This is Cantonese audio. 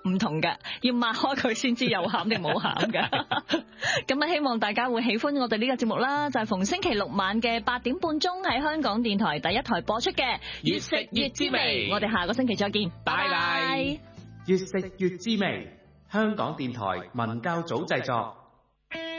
唔同嘅，要擘開佢先知有餡定冇餡嘅。咁啊，希望大家會喜歡我哋呢個節目啦，就係逢星期六晚嘅8點半鐘喺香港電台第一台播出嘅越食越滋味。 我哋下個星期再見，拜拜。 越食越滋味，香港電台文教組製作。